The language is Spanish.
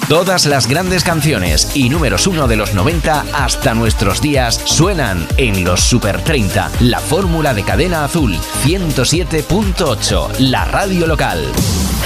Todas las grandes canciones y números 1 de los 90 hasta nuestros días suenan en los Super 30, la fórmula de Cadena Azul 107.8, la radio local.